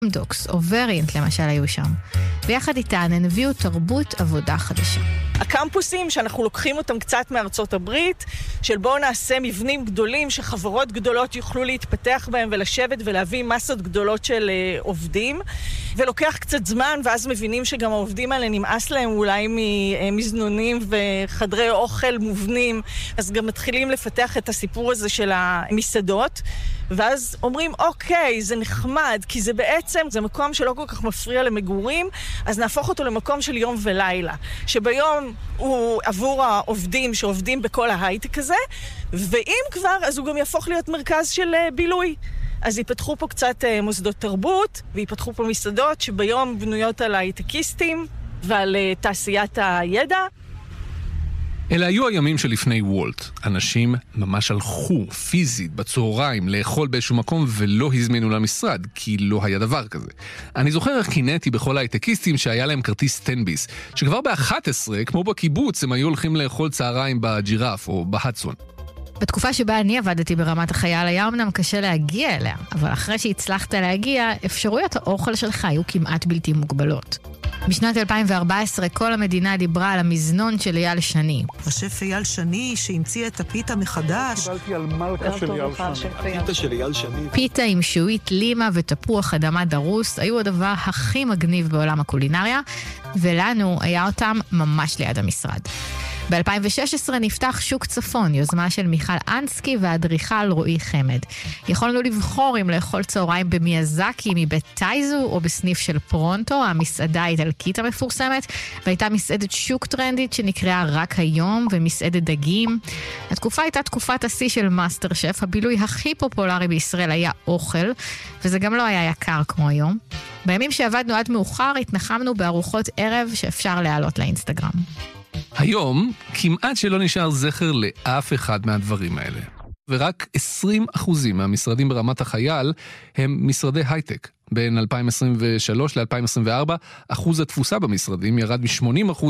דוקס או וריאנט למשל היו שם. ויחד איתן הן הביאו תרבות עבודה חדשה. הקמפוסים שאנחנו לוקחים אותם קצת מארצות הברית, של בואו נעשה מבנים גדולים שחברות גדולות יוכלו להתפתח בהם ולשבת ולהביא מסות גדולות של עובדים, ולוקח קצת זמן ואז מבינים שגם העובדים האלה נמאס להם אולי ממזנונים וחדרי אוכל מובנים, אז גם מתחילים לפתח את הסיפור הזה של המסעדות, ואז אומרים אוקיי, זה נחמד, כי זה בעצם, זה מקום שלא כל כך מפריע למגורים, אז נהפוך אותו למקום של יום ולילה, שביום הוא עבור העובדים שעובדים בכל ההייטק הזה, ואם כבר, אז הוא גם יהפוך להיות מרכז של בילוי. אז ייפתחו פה קצת מוסדות תרבות, וייפתחו פה מסעדות שביום בנויות על הייטקיסטים ועל תעשיית הידע. אלה היו הימים שלפני וולט. אנשים ממש הלכו פיזית בצהריים לאכול באיזשהו מקום ולא הזמינו למשרד, כי לא היה דבר כזה. אני זוכר איך קינאתי בכל ההייטקיסטים שהיה להם כרטיס סטנביס, שכבר ב-11, כמו בקיבוץ, הם היו הולכים לאכול צהריים בג'ירף או בהדסון. בתקופה שבה אני עבדתי ברמת החייל היה אמנם קשה להגיע אליה, אבל אחרי שהצלחת להגיע, אפשרויות האוכל שלך היו כמעט בלתי מוגבלות. בשנת 2014 כל המדינה דיברה על המזנון של אייל שני. השף אייל שני שהמציא את הפיתה מחדש. קיבלתי על מלכה של אייל שני. הפיתה של אייל שני. פיתה עם שועית לימה ותפוח אדמה דרוס היו הדבר הכי מגניב בעולם הקולינריה, ולנו היה אותם ממש ליד המשרד. ב-2016 נפתח שוק צפון, יוזמה של מיכל אנסקי והאדריכל רועי חמד. יכולנו לבחור אם לאכול צהריים במיאזקי מבית טייזו או בסניף של פרונטו, המסעדה האיטלקית המפורסמת, והייתה מסעדת שוק טרנדית שנקראה רק היום ומסעדת דגים. התקופה הייתה תקופת השיא של מאסטר שף, הבילוי הכי פופולרי בישראל היה אוכל, וזה גם לא היה יקר כמו היום. בימים שעבדנו עד מאוחר התנחמנו בארוחות ערב שאפשר להעלות לאינסטגרם. היום כמעט שלא נשאר זכר לאף אחד מהדברים האלה. ורק 20% מהמשרדים ברמת החייל הם משרדי הייטק. בין 2023 ל-2024, אחוז התפוסה במשרדים ירד מ-80%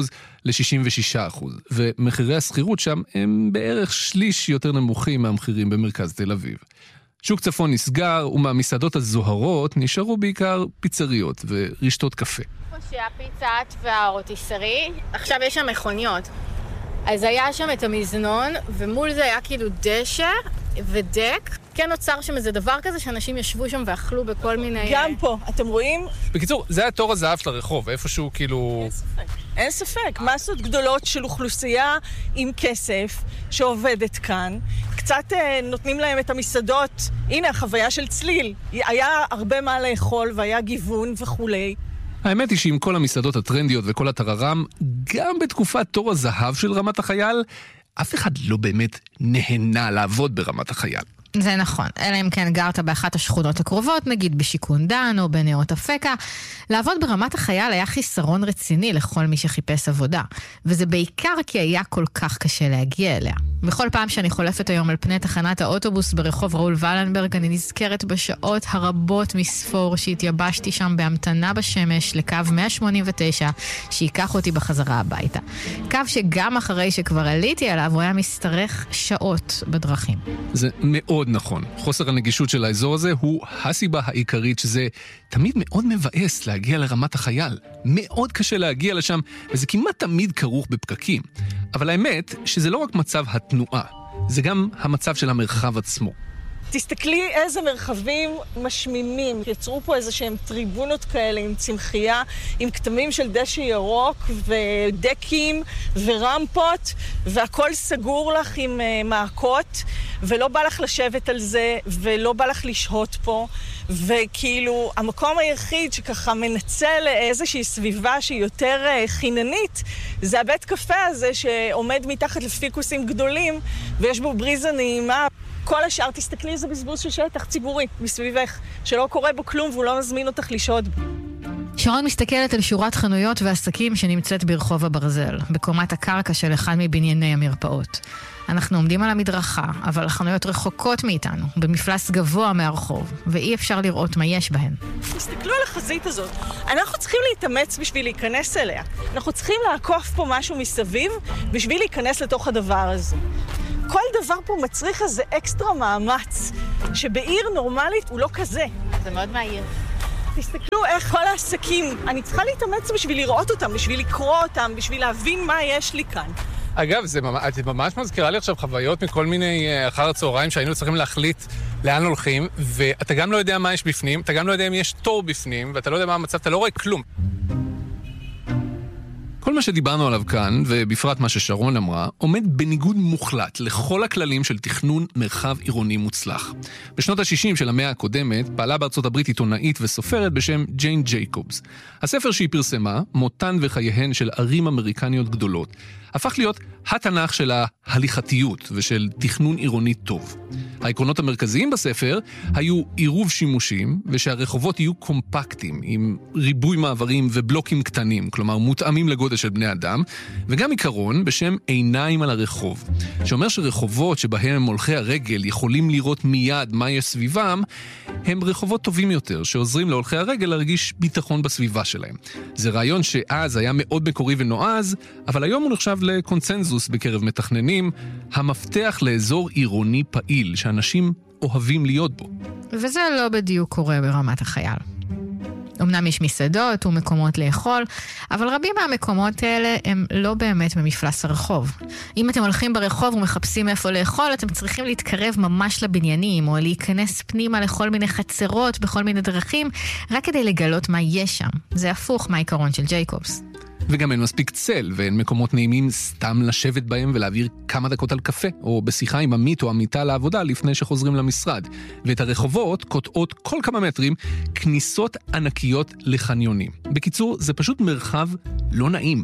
ל-66%. ומחירי הסחירות שם הם בערך שליש יותר נמוכים מהמחירים במרכז תל אביב. שוק צפון נסגר, ומהמסעדות הזוהרות נשארו בעיקר פיצריות ורשתות קפה. שהפיצת והרוטיסרי, עכשיו יש שם מכוניות. אז היה שם את המזנון, ומול זה היה כאילו דשא ודק. כן נוצר שם איזה דבר כזה שאנשים ישבו שם ואכלו בכל מיני... גם פה, אתם רואים? בקיצור, זה התור הזהב של הרחוב, איפשהו כאילו... אין ספק, מסות גדולות של אוכלוסייה עם כסף שעובדת כאן. קצת נותנים להם את המסעדות. הנה, החוויה של צליל. היה הרבה מה לאכול והיה גיוון וכולי. האמת היא שעם כל המסעדות הטרנדיות וכל הטררם, גם בתקופת תור הזהב של רמת החייל, אף אחד לא באמת נהנה לעבוד ברמת החייל. זה נכון, אלא אם כן גרת באחת השכונות הקרובות, נגיד בשיכון דן או בנאות אפקה. לעבוד ברמת החייל היה חיסרון רציני לכל מי שחיפש עבודה, וזה בעיקר כי היה כל כך קשה להגיע אליה. בכל פעם שאני חולפת היום על פני תחנת האוטובוס ברחוב ראול ולנברג, אני נזכרת בשעות הרבות מספור שהתייבשתי שם בהמתנה בשמש לקו 189, שיקח אותי בחזרה הביתה. קו שגם אחרי שכבר עליתי עליו, הוא היה משתרך שעות בדרכים. זה מאוד נכון. חוסר הנגישות של האזור הזה הוא הסיבה העיקרית שזה תמיד מאוד מבאס להגיע לרמת החייל. מאוד קשה להגיע לשם, וזה כמעט תמיד כרוך בפקקים. אבל האמת שזה לא רק מצב התנועה, זה גם המצב של המרחב עצמו. תסתכלי איזה מרחבים משמימים. יצרו פה איזה שהם טריבונות כאלה עם צמחייה, עם כתמים של דשא ירוק ודקים ורמפות, והכל סגור לך עם מעקות, ולא בא לך לשבת על זה, ולא בא לך לשהות פה. וכאילו המקום היחיד שככה מנצל איזושהי סביבה שהיא יותר חיננית, זה הבית קפה הזה שעומד מתחת לפיקוסים גדולים, ויש בו בריזה נעימה. כל השאר, תסתכלי, זה בזבוז של שטח ציבורי מסביבך, שלא קורה בו כלום והוא לא מזמין אותך לשהות בו. שרון מסתכלת על שורת חנויות ועסקים שנמצאת ברחוב הברזל, בקומת הקרקע של אחד מבנייני המרפאות. אנחנו עומדים על המדרכה, אבל החנויות רחוקות מאיתנו, במפלס גבוה מהרחוב, ואי אפשר לראות מה יש בהן. תסתכלו על החזית הזאת. אנחנו צריכים להתאמץ בשביל להיכנס אליה. אנחנו צריכים לעקוף פה משהו מסביב בשביל להיכנס לתוך הדבר הזה. כל דבר פה מצריך איזה אקסטרה מאמץ, שבעיר נורמלית הוא לא כזה. זה מאוד מהיר. תסתכלו איך כל העסקים, אני צריכה להתאמץ בשביל לראות אותם, בשביל לקרוא אותם, בשביל להבין מה יש לי כאן. אגב, את ממש מזכירה לי עכשיו חוויות מכל מיני אחר הצהריים שהיינו צריכים להחליט לאן הולכים, ואתה גם לא יודע מה יש בפנים, אתה גם לא יודע אם יש תור בפנים, ואתה לא יודע מה המצב, אתה לא רואה כלום. כל מה שדיברנו עליו כאן, ובפרט מה ששרון אמרה, עומד בניגוד מוחלט לכל הכללים של תכנון מרחב עירוני מוצלח. בשנות ה-60 של המאה הקודמת, פעלה בארצות הברית עיתונאית וסופרת בשם ג'יין ג'ייקובס. הספר שהיא פרסמה, מותן וחייהן של ערים אמריקניות גדולות, הפך להיות התנ"ך של ההליכתיות ושל תכנון עירוני טוב. העקרונות המרכזיים בספר היו עירוב שימושים, ושהרחובות יהיו קומפקטיים, עם ריבוי מעברים ובלוקים קטנים, כלומר מותאמים לגודל של בני אדם, וגם עיקרון בשם עיניים על הרחוב, שאומר שרחובות שבהם הולכי הרגל יכולים לראות מיד מה יש סביבם, הם רחובות טובים יותר, שעוזרים להולכי הרגל להרגיש ביטחון בסביבה שלהם. זה רעיון שאז היה מאוד מקורי ונועז, אבל היום הוא נחשב לקונצנזוס בקרב מתכננים, המפתח לאזור עירוני פעיל, שאנשים אוהבים להיות בו. וזה לא בדיוק קורה ברמת החייל. אמנם יש מסעדות ומקומות לאכול, אבל רבים מהמקומות האלה הם לא באמת במפלס הרחוב. אם אתם הולכים ברחוב ומחפשים איפה לאכול, אתם צריכים להתקרב ממש לבניינים, או להיכנס פנימה לכל מיני חצרות בכל מיני דרכים, רק כדי לגלות מה יש שם. זה הפוך מהעיקרון של ג'ייקובס. וגם אין מספיק צל, ואין מקומות נעימים סתם לשבת בהם ולהעביר כמה דקות על קפה, או בשיחה עם עמית או עמיתה לעבודה לפני שחוזרים למשרד. ואת הרחובות קוטעות כל כמה מטרים כניסות ענקיות לחניונים. בקיצור, זה פשוט מרחב לא נעים.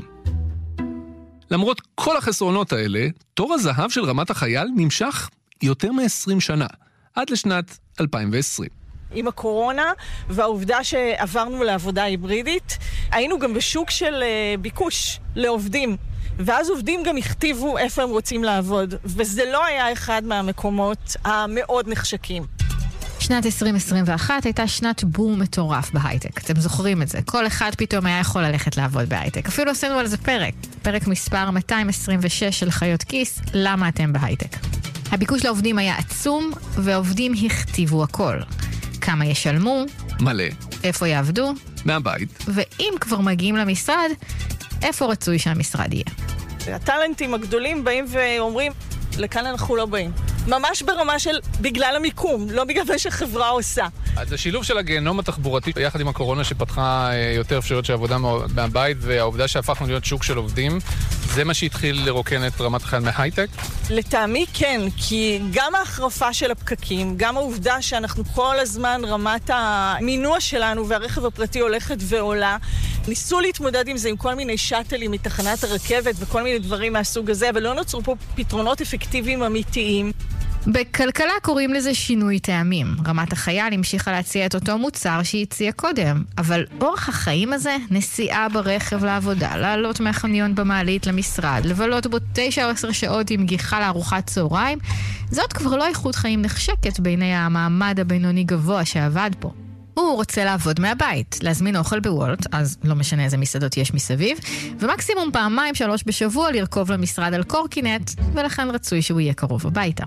למרות כל החסרונות האלה, תור הזהב של רמת החייל נמשך יותר מ-20 שנה, עד לשנת 2020. עם הקורונה והעובדה שעברנו לעבודה היברידית, היינו גם בשוק של ביקוש לעובדים. ואז עובדים גם הכתיבו איפה הם רוצים לעבוד, וזה לא היה אחד מהמקומות המאוד נחשקים. שנת 2021 הייתה שנת בום מטורף בהייטק. אתם זוכרים את זה. כל אחד פתאום היה יכול ללכת לעבוד בהייטק. אפילו עשינו על זה פרק מספר 226 של חיות כיס, למה אתם בהייטק. הביקוש לעובדים היה עצום, והעובדים הכתיבו הכל. כמה ישלמו, מלא, איפה יעבדו, מהבית, ואם כבר מגיעים למשרד, איפה רצוי שהמשרד יהיה. הטלנטים הגדולים באים ואומרים, לכאן אנחנו לא באים. ממש ברמה של בגלל המיקום, לא בגלל מה שחברה עושה. אז השילוב של הגיהנום התחבורתי, יחד עם הקורונה שפתחה יותר אפשרויות של עבודה מהבית, והעובדה שהפכנו להיות שוק של עובדים, זה מה שהתחיל לרוקן את רמת החייל מהייטק? לטעמי כן, כי גם ההחרפה של הפקקים, גם העובדה שאנחנו כל הזמן רמת המינוע שלנו והרכב הפרטי הולכת ועולה, ניסו להתמודד עם זה עם כל מיני שטלים מתחנת הרכבת וכל מיני דברים מהסוג הזה, אבל לא נוצרו פה פתרונות אפקטיביים אמיתיים. בכלכלה קוראים לזה שינוי טעמים. רמת החייל המשיכה להציע את אותו מוצר שהיא הציעה קודם, אבל אורח החיים הזה, נסיעה ברכב לעבודה, לעלות מהחניון במעלית למשרד, לבלות בו 9 או 10 שעות עם גיחה לארוחת צהריים, זאת כבר לא איכות חיים נחשקת בעיני המעמד הבינוני גבוה שעבד פה. הוא רוצה לעבוד מהבית, להזמין אוכל בוולט, אז לא משנה איזה מסעדות יש מסביב, ומקסימום 2-3 בשבוע לרכוב למשרד על קורקינט, ולכן רצוי שהוא יהיה קרוב הביתה.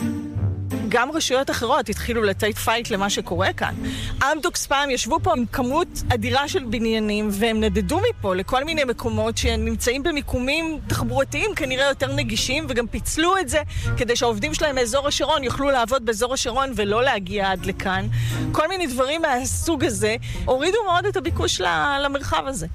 גם רשויות אחרות התחילו לתת פייט למה שקורה כאן. אמדוקס פעם ישבו פה עם כמות אדירה של בניינים, והם נדדו מפה לכל מיני מקומות שנמצאים במיקומים תחבורתיים כנראה יותר נגישים, וגם פיצלו את זה כדי שהעובדים שלהם מאזור השרון יוכלו לעבוד באזור השרון ולא להגיע עד לכאן. כל מיני דברים מהסוג הזה הורידו מאוד את הביקוש למרחב הזה.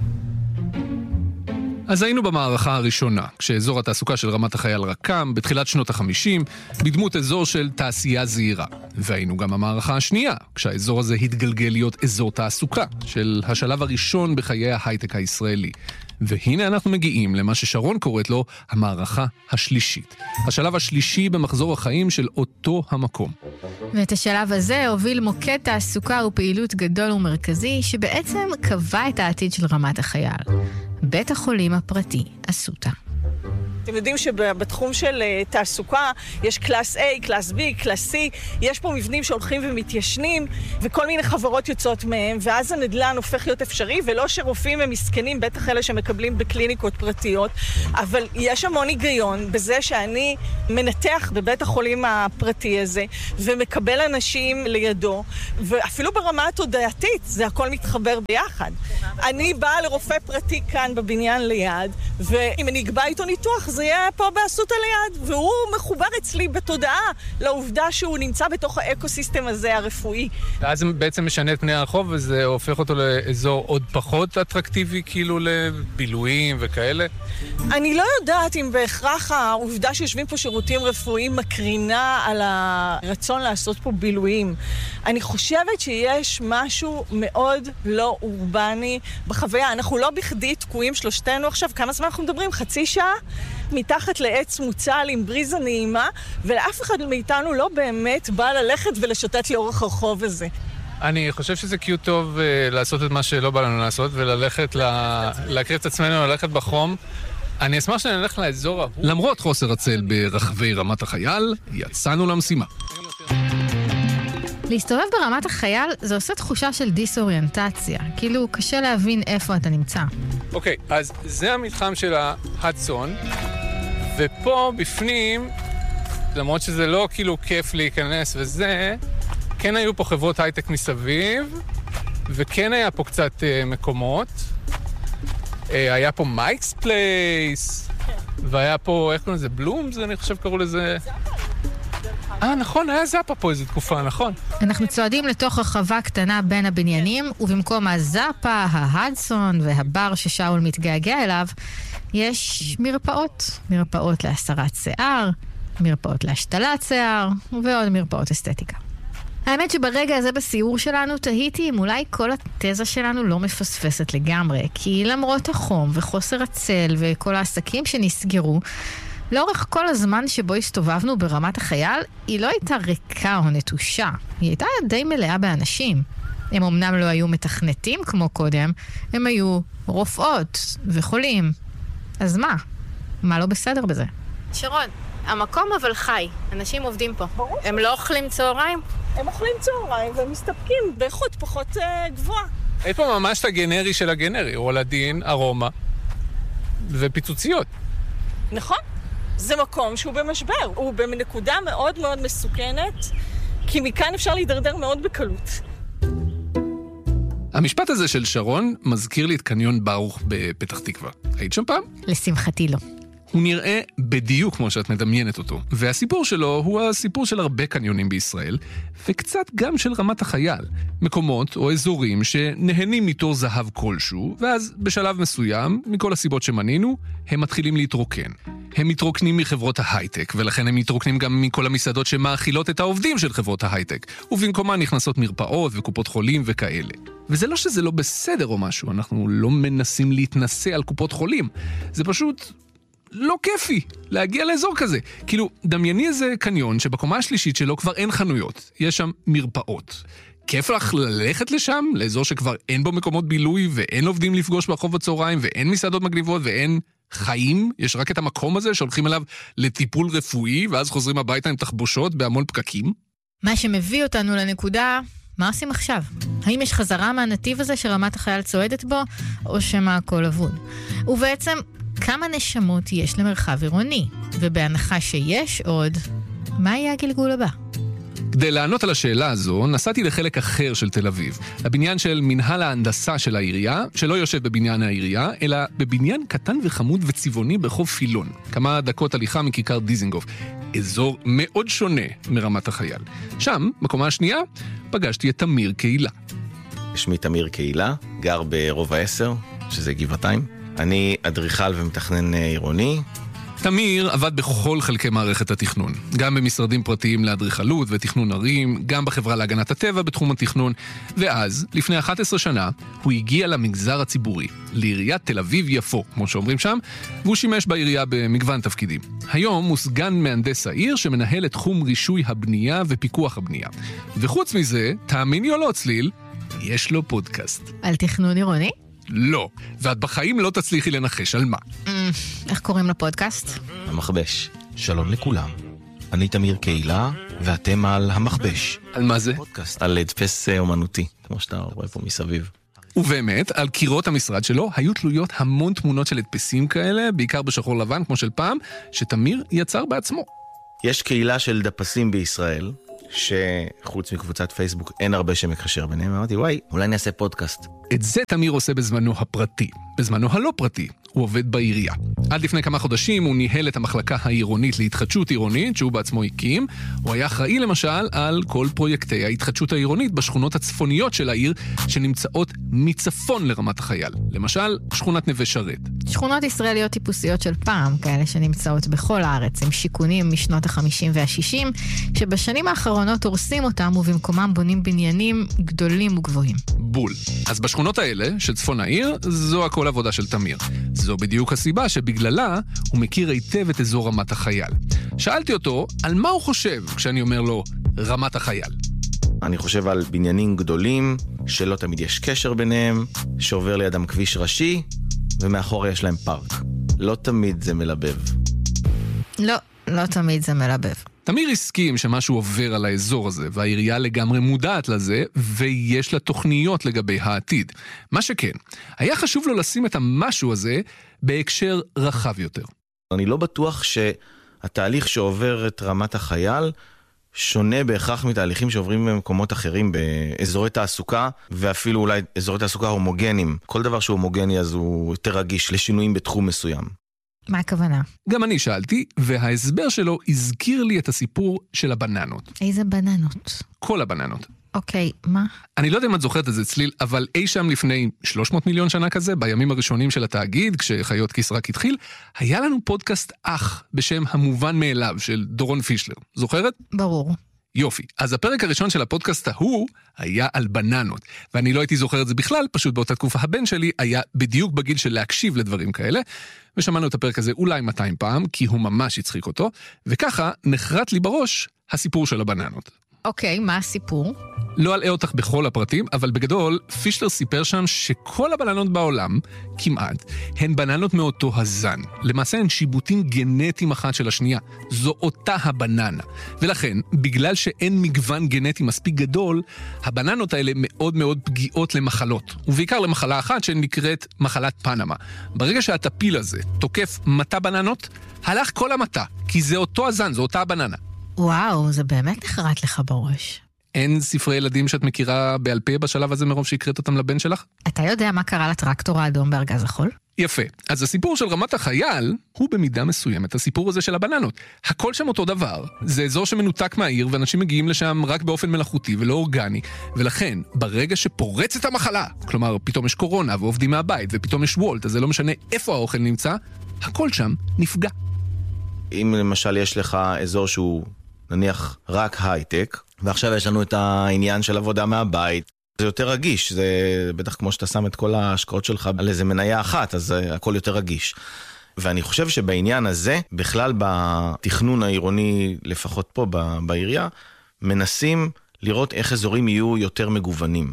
אז היינו במערכה הראשונה, כשאזור התעסוקה של רמת החייל רקם, בתחילת שנות ה-50, בדמות אזור של תעשייה זהירה. והיינו גם במערכה השנייה, כשהאזור הזה התגלגל להיות אזור תעסוקה, של השלב הראשון בחיי ההייטק הישראלי. והנה אנחנו מגיעים למה ששרון קוראת לו המערכה השלישית. השלב השלישי במחזור החיים של אותו המקום. ואת השלב הזה הוביל מוקד תעסוקה ופעילות גדול ומרכזי, שבעצם קבע את העתיד של רמת החייל. בית החולים הפרטי, אסותא. אתם יודעים שבתחום של תעסוקה יש קלאס A, קלאס B, קלאס C, יש פה מבנים שהולכים ומתיישנים, וכל מיני חברות יוצאות מהם, ואז הנדל"ן הופך להיות אפשרי, ולא שרופאים הם מסכנים, בטח אלה שמקבלים בקליניקות פרטיות, אבל יש המון היגיון בזה שאני מנתח בבית החולים הפרטי הזה, ומקבל אנשים לידו, ואפילו ברמה התודעתית, זה הכל מתחבר ביחד. אני באה לרופא פרטי כאן בבניין ליד, ואם אני אקבע איתו ניתוח, זה יהיה פה באסותא ליד, והוא מחובר אצלי בתודעה לעובדה שהוא נמצא בתוך האקוסיסטם הזה הרפואי. ואז זה בעצם משנה את פני הרחוב, וזה הופך אותו לאזור עוד פחות אטרקטיבי, כאילו לבילויים וכאלה? אני לא יודעת אם בהכרח העובדה שיושבים פה שירותים רפואיים מקרינה על הרצון לעשות פה בילויים. אני חושבת שיש משהו מאוד לא אורבני בחוויה. אנחנו לא בכדי תקועים שלושתנו עכשיו. כמה זמן אנחנו מדברים? חצי שעה? מתחת לעץ מוצל עם בריזה נעימה, ולאף אחד מאיתנו לא באמת בא ללכת ולשוטט לאורך הרחוב הזה. אני חושב שזה קיוט טוב לעשות את מה שלא בא לנו לעשות, וללכת להקריב את עצמנו, ללכת בחום. אני אשמח שנלך לאזור ההוא. למרות חוסר הצל ברחבי רמת החייל, יצאנו למשימה. להסתובב ברמת החייל זה עושה תחושה של דיסאוריינטציה, כאילו קשה להבין איפה אתה נמצא. אוקיי, אז זה המתחם של ההדסון, ופה בפנים, למרות שזה לא כאילו כיף להיכנס וזה, כן היו פה חברות הייטק מסביב, וכן היה פה קצת מקומות. היה פה מייקס פלייס, והיה פה, איך קוראים לזה? בלומס, אני חושב קראו לזה. נכון, היה זאפה פה איזו תקופה, נכון. אנחנו צועדים לתוך רחבה קטנה בין הבניינים, ובמקום הזאפה, ההדסון והבר ששאול מתגעגע אליו, יש מרפאות. מרפאות להסרת שיער, מרפאות להשתלת שיער, ועוד מרפאות אסתטיקה. האמת שברגע הזה בסיור שלנו תהיתי אם אולי כל התזה שלנו לא מפספסת לגמרי, כי למרות החום וחוסר הצל וכל העסקים שנסגרו, לאורך כל הזמן שבו הסתובבנו ברמת החייל, היא לא הייתה ריקה או נטושה, היא הייתה די מלאה באנשים. הם אמנם לא היו מתכנתים כמו קודם, הם היו רופאות וחולים. אז מה? מה לא בסדר בזה? שרון, המקום אבל חי, אנשים עובדים פה. ברור. הם לא אוכלים צהריים? הם אוכלים צהריים ומסתפקים באיכות פחות גבוהה. יש פה ממש את הגנרי של הגנרי, רולדין, ארומה ופיצוציות. נכון. זה מקום שהוא במשבר. הוא בנקודה מאוד מאוד מסוכנת, כי מכאן אפשר להידרדר מאוד בקלות. המשפט הזה של שרון מזכיר לי את קניון ברוך בפתח תקווה. היית שם פעם? לשמחתי לא. הוא נראה בדיוק כמו שאת מדמיינת אותו, והסיפור שלו הוא הסיפור של הרבה קניונים בישראל, וקצת גם של רמת החייל. מקומות או אזורים שנהנים מתור זהב כלשהו, ואז בשלב מסוים, מכל הסיבות שמנינו, הם מתחילים להתרוקן. הם מתרוקנים מחברות ההייטק, ולכן הם מתרוקנים גם מכל המסעדות שמאכילות את העובדים של חברות ההייטק, ובמקומה נכנסות מרפאות וקופות חולים וכאלה. וזה לא שזה לא בסדר או משהו, אנחנו לא מנסים להתנסה על קופות חולים. זה פשוט לא כיפי להגיע לאזור כזה. כאילו, דמייני איזה קניון שבקומה השלישית שלו כבר אין חנויות, יש שם מרפאות. כיף לך ללכת לשם, לאזור שכבר אין בו מקומות בילוי, ואין עובדים לפגוש ברחוב בצהריים, ואין מסעדות מגניבות, ואין חיים. יש רק את המקום הזה שהולכים אליו לטיפול רפואי, ואז חוזרים הביתה עם תחבושות בהמון פקקים. מה שמביא אותנו לנקודה, מה עושים עכשיו? האם יש חזרה מהנתיב הזה שרמת החייל צועדת בו, או שמה הכל אבוד? ובעצם, כמה נשמות יש למרחב עירוני? ובהנחה שיש עוד, מה יהיה הגלגול הבא? כדי לענות על השאלה הזו, נסעתי לחלק אחר של תל אביב, לבניין של מנהל ההנדסה של העירייה, שלא יושב בבניין העירייה, אלא בבניין קטן וחמוד וצבעוני ברחוב פילון, כמה דקות הליכה מכיכר דיזינגוף, אזור מאוד שונה מרמת החייל. שם, בקומה השנייה, פגשתי את תמיר קהילה. שמי תמיר קהילה, גר ברובע 10, שזה גבעתיים. אני אדריכל ומתכנן עירוני. תמיר עבד בכל חלקי מערכת התכנון, גם במשרדים פרטיים לאדריכלות ותכנון ערים, גם בחברה להגנת הטבע בתחום התכנון, ואז, לפני 11 שנה, הוא הגיע למגזר הציבורי, לעיריית תל אביב-יפו, כמו שאומרים שם, והוא שימש בעירייה במגוון תפקידים. היום הוא סגן מהנדס העיר שמנהל את תחום רישוי הבנייה ופיקוח הבנייה. וחוץ מזה, תאמיני או לא צליל, יש לו פודקאסט. על תכנון עירוני? לא, ואת בחיים לא תצליחי לנחש על מה. איך קוראים לפודקאסט? המכבש. שלום לכולם. אני תמיר קהילה, ואתם על המכבש. על מה זה? פודקאסט על הדפס אומנותי, כמו שאתה רואה פה מסביב. ובאמת, על קירות המשרד שלו היו תלויות המון תמונות של הדפסים כאלה, בעיקר בשחור לבן כמו של פעם, שתמיר יצר בעצמו. יש קהילה של דפסים בישראל, שחוץ מקבוצת פייסבוק אין הרבה שמקשר ביניהם. אמרתי, וואי, אולי נעשה פודקאסט. את זה תמיר עושה בזמנו הפרטי. בזמנו הלא פרטי, הוא עובד בעירייה. עד לפני כמה חודשים הוא ניהל את המחלקה העירונית להתחדשות עירונית, שהוא בעצמו הקים. הוא היה אחראי למשל על כל פרויקטי ההתחדשות העירונית בשכונות הצפוניות של העיר, שנמצאות מצפון לרמת החייל. למשל, שכונת נווה שרת. שכונות ישראליות טיפוסיות של פעם, כאלה שנמצאות בכל הארץ, עם שיכונים משנות ה-50 וה-60, שבשנים האחרונות הורסים אותם ובמקומם בונים בניינים גדולים וגבוהים. בול. אז בשכונות האלה, של צפון העיר, זו הכל עבודה של תמיר. זו בדיוק הסיבה שבגללה הוא מכיר היטב את אזור רמת החייל. שאלתי אותו על מה הוא חושב כשאני אומר לו רמת החייל. אני חושב על בניינים גדולים, שלא תמיד יש קשר ביניהם, שעובר לידם כביש ראשי, ומאחור יש להם פארק. לא תמיד זה מלבב. לא תמיד זה מלבב. תמיר הסכים שמשהו עובר על האזור הזה, והעירייה לגמרי מודעת לזה, ויש לה תוכניות לגבי העתיד. מה שכן, היה חשוב לו לשים את המשהו הזה בהקשר רחב יותר. אני לא בטוח שהתהליך שעובר את רמת החייל שונה בהכרח מתהליכים שעוברים במקומות אחרים, באזורי תעסוקה, ואפילו אולי אזורי תעסוקה הומוגנים. כל דבר שהוא הומוגני אז הוא יותר רגיש לשינויים בתחום מסוים. מה הכוונה? גם אני שאלתי, וההסבר שלו הזכיר לי את הסיפור של הבננות. איזה בננות? כל הבננות. אוקיי, מה? אני לא יודע אם את זוכרת את זה צליל, אבל אי שם לפני 300 מיליון שנה כזה, בימים הראשונים של התאגיד, כשחיות כיס רק התחיל, היה לנו פודקאסט אח בשם המובן מאליו של דורון פישלר. זוכרת? ברור. יופי. אז הפרק הראשון של הפודקאסט ההוא היה על בננות, ואני לא הייתי זוכר את זה בכלל, פשוט באותה תקופה הבן שלי היה בדיוק בגיל של להקשיב לדברים כאלה, ושמענו את הפרק הזה אולי 200 פעם, כי הוא ממש הצחיק אותו, וככה נחרט לי בראש הסיפור של הבננות. אוקיי, מה הסיפור? לא אלאה אותך בכל הפרטים, אבל בגדול, פישלר סיפר שם שכל הבננות בעולם, כמעט, הן בננות מאותו הזן. למעשה הן שיבוטים גנטיים אחת של השנייה. זו אותה הבננה. ולכן, בגלל שאין מגוון גנטי מספיק גדול, הבננות האלה מאוד מאוד פגיעות למחלות. ובעיקר למחלה אחת שנקראת מחלת פנמה. ברגע שהטפיל הזה תוקף מטה בננות, הלך כל המטה, כי זה אותו הזן, זו אותה הבננה. וואו, זה באמת נחרט לך בראש. אין ספרי ילדים שאת מכירה בעל פה בשלב הזה מרוב שהקראת אותם לבן שלך? אתה יודע מה קרה לטרקטור האדום בארגז החול? יפה. אז הסיפור של רמת החייל הוא במידה מסוימת הסיפור הזה של הבננות. הכל שם אותו דבר. זה אזור שמנותק מהעיר ואנשים מגיעים לשם רק באופן מלאכותי ולא אורגני. ולכן, ברגע שפורצת המחלה, כלומר פתאום יש קורונה ועובדים מהבית ופתאום יש וולט, אז זה לא משנה איפה האוכל נמצא, הכל שם נפגע. אם למשל יש לך אזור שהוא נניח רק הייטק, ועכשיו יש לנו את העניין של עבודה מהבית, זה יותר רגיש, זה בטח כמו שאתה שם את כל ההשקעות שלך על איזה מניה אחת, אז הכל יותר רגיש. ואני חושב שבעניין הזה, בכלל בתכנון העירוני, לפחות פה בעירייה, מנסים לראות איך אזורים יהיו יותר מגוונים.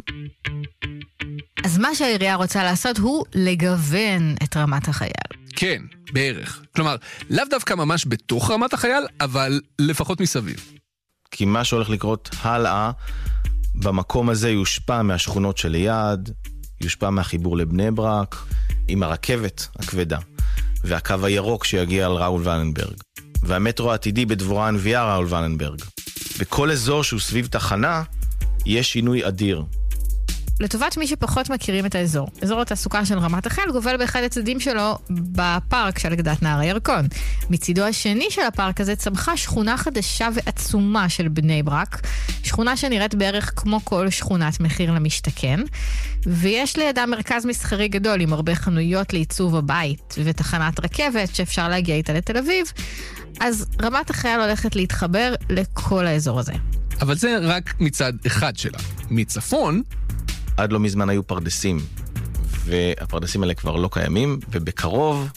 אז מה שהעירייה רוצה לעשות הוא לגוון את רמת החייל. כן, בערך. כלומר, לאו דווקא ממש בתוך רמת החייל, אבל לפחות מסביב. כי מה שהולך לקרות הלאה, במקום הזה יושפע מהשכונות שליד, יושפע מהחיבור לבני ברק, עם הרכבת הכבדה, והקו הירוק שיגיע על ראול ולנברג, והמטרו העתידי בדבורה הנביאה ראול ולנברג. בכל אזור שהוא סביב תחנה, יש שינוי אדיר. לטובת מי שפחות מכירים את האזור, אזור התעסוקה של רמת החייל גובל באחד הצדדים שלו בפארק של גדת נהר הירקון. מצידו השני של הפארק הזה צמחה שכונה חדשה ועצומה של בני ברק, שכונה שנראית בערך כמו כל שכונת מחיר למשתכן, ויש לידה מרכז מסחרי גדול עם הרבה חנויות לעיצוב הבית ותחנת רכבת שאפשר להגיע איתה לתל אביב, אז רמת החייל הולכת להתחבר לכל האזור הזה. אבל זה רק מצד אחד שלה. מצפון, עד לא מזמן היו פרדסים, והפרדסים האלה כבר לא קיימים, ובקרוב,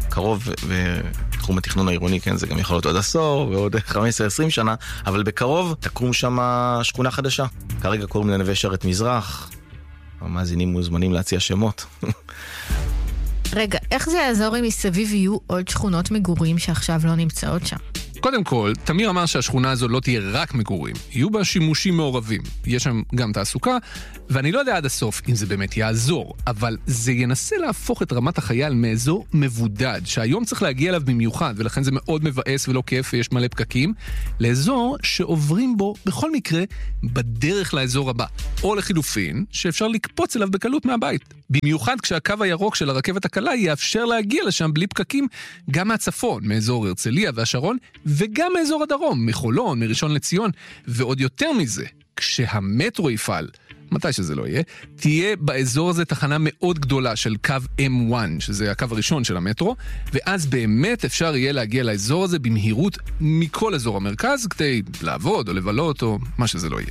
בתחום התכנון העירוני, כן, זה גם יכול להיות עוד עשור, ועוד 15-20 שנה, אבל בקרוב תקום שם שכונה חדשה. כרגע קוראים לנווה שרת מזרח, המאזינים מוזמנים להציע שמות. רגע, איך זה יעזור אם מסביב יהיו עוד שכונות מגורים שעכשיו לא נמצאות שם? קודם כל, תמיר אמר שהשכונה הזו לא תהיה רק מגורים, יהיו בה שימושים מעורבים. יש שם גם תעסוקה, ואני לא יודע עד הסוף אם זה באמת יעזור, אבל זה ינסה להפוך את רמת החייל מאזור מבודד, שהיום צריך להגיע אליו במיוחד, ולכן זה מאוד מבאס ולא כיף ויש מלא פקקים, לאזור שעוברים בו בכל מקרה בדרך לאזור הבא, או לחילופין, שאפשר לקפוץ אליו בקלות מהבית. במיוחד כשהקו הירוק של הרכבת הקלה יאפשר להגיע לשם בלי פקקים, גם מהצפון, מאזור הרצליה והשרון, וגם מאזור הדרום, מחולון, מראשון לציון, ועוד יותר מזה, כשהמטרו יפעל, מתי שזה לא יהיה, תהיה באזור הזה תחנה מאוד גדולה של קו M1, שזה הקו הראשון של המטרו, ואז באמת אפשר יהיה להגיע לאזור הזה במהירות מכל אזור המרכז, כדי לעבוד או לבלות או מה שזה לא יהיה.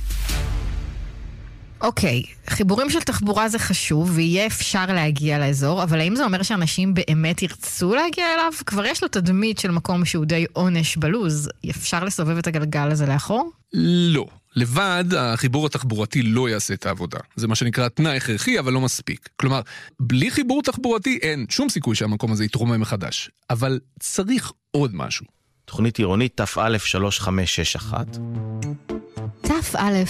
אוקיי, חיבורים של תחבורה זה חשוב, ויהיה אפשר להגיע לאזור, אבל האם זה אומר שאנשים באמת ירצו להגיע אליו? כבר יש לו תדמית של מקום שהוא די עונש בלוז. אפשר לסובב את הגלגל הזה לאחור? לא. לבד, החיבור התחבורתי לא יעשה את העבודה. זה מה שנקרא תנאי הכרחי, אבל לא מספיק. כלומר, בלי חיבור תחבורתי אין שום סיכוי שהמקום הזה יתרומם מחדש. אבל צריך עוד משהו. תוכנית עירונית תפ"א 3561. תפ"א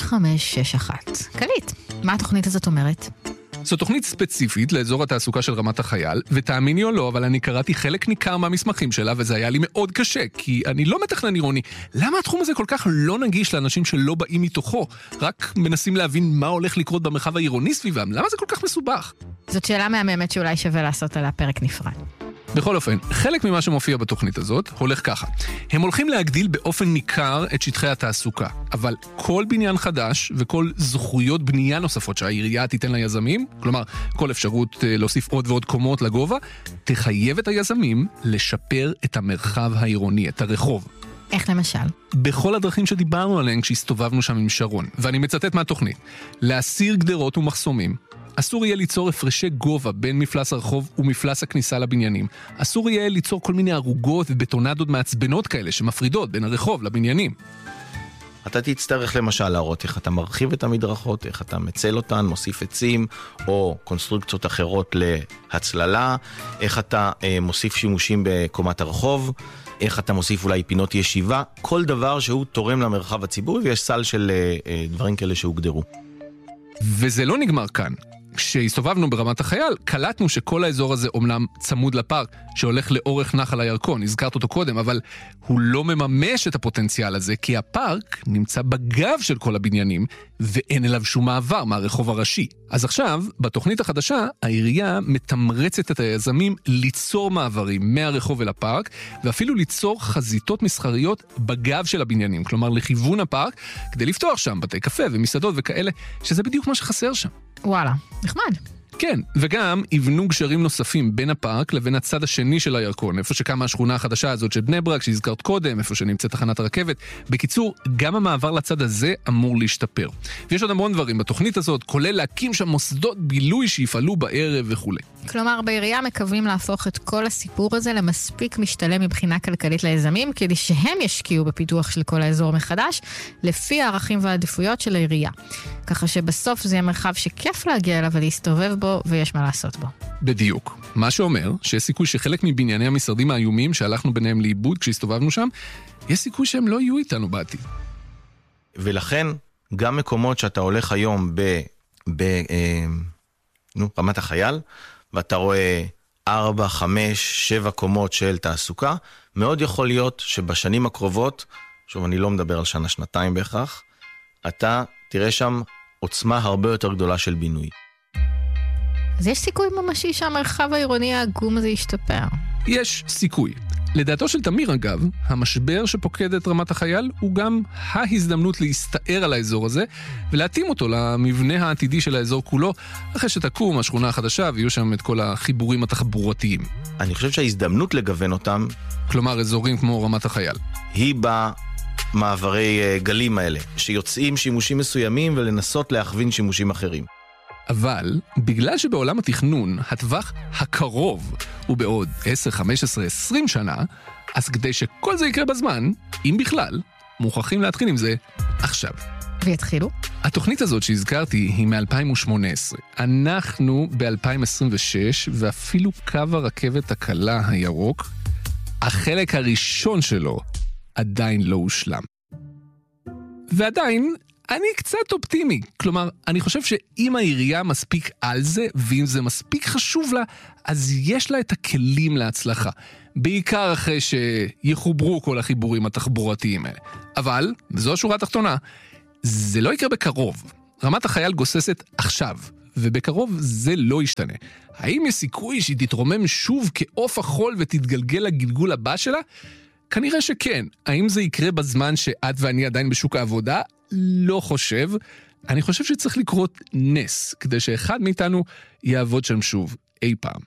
3561. קליט, מה התוכנית הזאת אומרת? זו תוכנית ספציפית לאזור התעסוקה של רמת החייל, ותאמיני או לא, אבל אני קראתי חלק ניכר מהמסמכים שלה, וזה היה לי מאוד קשה, כי אני לא מתכנן עירוני. למה התחום הזה כל כך לא נגיש לאנשים שלא באים מתוכו? רק מנסים להבין מה הולך לקרות במרחב העירוני סביבם. למה זה כל כך מסובך? זאת שאלה מהממת שאולי שווה לעשות עליה פרק נפרד. בכל אופן, חלק ממה שמופיע בתוכנית הזאת הולך ככה. הם הולכים להגדיל באופן ניכר את שטחי התעסוקה, אבל כל בניין חדש וכל זכויות בנייה נוספות שהעירייה תיתן ליזמים, כלומר, כל אפשרות להוסיף עוד ועוד קומות לגובה, תחייב את היזמים לשפר את המרחב העירוני, את הרחוב. איך למשל? בכל הדרכים שדיברנו עליהן כשהסתובבנו שם עם שרון, ואני מצטט מהתוכנית, להסיר גדרות ומחסומים, אסור יהיה ליצור הפרשי גובה בין מפלס הרחוב ומפלס הכניסה לבניינים. אסור יהיה ליצור כל מיני ערוגות ובטונדות מעצבנות כאלה שמפרידות בין הרחוב לבניינים. אתה תצטרך למשל להראות איך אתה מרחיב את המדרכות, איך אתה מצל אותן, מוסיף עצים או קונסטרוקציות אחרות להצללה, איך אתה מוסיף שימושים בקומת הרחוב, איך אתה מוסיף אולי פינות ישיבה, כל דבר שהוא תורם למרחב הציבורי, ויש סל של דברים כאלה שהוגדרו. וזה לא נגמר כאן. כשהסתובבנו ברמת החייל, קלטנו שכל האזור הזה אומנם צמוד לפארק, שהולך לאורך נחל הירקון, הזכרת אותו קודם, אבל הוא לא מממש את הפוטנציאל הזה, כי הפארק נמצא בגב של כל הבניינים, ואין אליו שום מעבר מהרחוב הראשי. אז עכשיו, בתוכנית החדשה, העירייה מתמרצת את היזמים ליצור מעברים מהרחוב אל הפארק, ואפילו ליצור חזיתות מסחריות בגב של הבניינים, כלומר לכיוון הפארק, כדי לפתוח שם בתי קפה ומסעדות וכאלה, שזה בדיוק מה שחסר שם. וואלה, נחמד. כן, וגם יבנו גשרים נוספים בין הפארק לבין הצד השני של הירקון, איפה שקמה השכונה החדשה הזאת של בני ברק, שהזכרת קודם, איפה שנמצאת תחנת הרכבת. בקיצור, גם המעבר לצד הזה אמור להשתפר. ויש עוד המון דברים בתוכנית הזאת, כולל להקים שם מוסדות בילוי שיפעלו בערב וכו'. כלומר, בעירייה מקווים להפוך את כל הסיפור הזה למספיק משתלם מבחינה כלכלית ליזמים, כדי שהם ישקיעו בפיתוח של כל האזור מחדש, לפי הערכים והעדיפויות של העירייה. ככה שבסוף זה יהיה מרחב שכיף להגיע אליו ולהסתובב בו, ויש מה לעשות בו. בדיוק. מה שאומר שיש סיכוי שחלק מבנייני המשרדים האיומים שהלכנו ביניהם לאיבוד כשהסתובבנו שם, יש סיכוי שהם לא יהיו איתנו בעתיד. ולכן, גם מקומות שאתה הולך היום רמת החייל, ואתה רואה 4, 5, 7 קומות של תעסוקה, מאוד יכול להיות שבשנים הקרובות, שוב אני לא מדבר על שנה, שנתיים בהכרח, אתה תראה שם עוצמה הרבה יותר גדולה של בינוי. אז יש סיכוי ממשי שהמרחב העירוני העגום הזה ישתפר. יש סיכוי. לדעתו של תמיר אגב, המשבר שפוקד את רמת החייל הוא גם ההזדמנות להסתער על האזור הזה ולהתאים אותו למבנה העתידי של האזור כולו, אחרי שתקום השכונה החדשה ויהיו שם את כל החיבורים התחבורתיים. אני חושב שההזדמנות לגוון אותם, כלומר אזורים כמו רמת החייל, היא במעברי גלים האלה, שיוצאים שימושים מסוימים ולנסות להכווין שימושים אחרים. אבל בגלל שבעולם התכנון הטווח הקרוב הוא בעוד 10, 15, 20 שנה, אז כדי שכל זה יקרה בזמן, אם בכלל, מוכרחים להתחיל עם זה עכשיו. ויתחילו? התוכנית הזאת שהזכרתי היא מ-2018. אנחנו ב-2026, ואפילו קו הרכבת הקלה הירוק, החלק הראשון שלו עדיין לא הושלם. ועדיין, אני קצת אופטימי. כלומר, אני חושב שאם העירייה מספיק על זה, ואם זה מספיק חשוב לה, אז יש לה את הכלים להצלחה. בעיקר אחרי שיחוברו כל החיבורים התחבורתיים האלה. אבל, וזו השורה התחתונה, זה לא יקרה בקרוב. רמת החייל גוססת עכשיו, ובקרוב זה לא ישתנה. האם יש סיכוי שהיא תתרומם שוב כעוף החול ותתגלגל לגלגול הבא שלה? כנראה שכן. האם זה יקרה בזמן שאת ואני עדיין בשוק העבודה? לא חושב. אני חושב שצריך לקרות נס, כדי שאחד מאיתנו יעבוד שם שוב אי פעם.